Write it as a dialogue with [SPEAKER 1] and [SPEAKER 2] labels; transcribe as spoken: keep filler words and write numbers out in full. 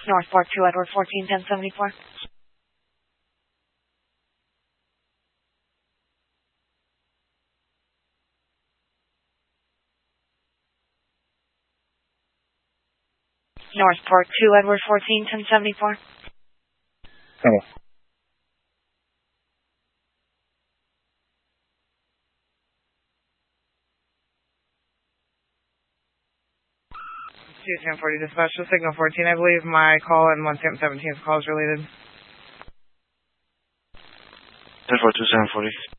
[SPEAKER 1] Northport two Edward fourteen ten seventy-four. Northport two Edward fourteen ten seventy-four.
[SPEAKER 2] Hello.
[SPEAKER 3] ten forty dispatch to signal fourteen. I believe my call and one seventeen's call is related.
[SPEAKER 2] ten forty-two, seven forty.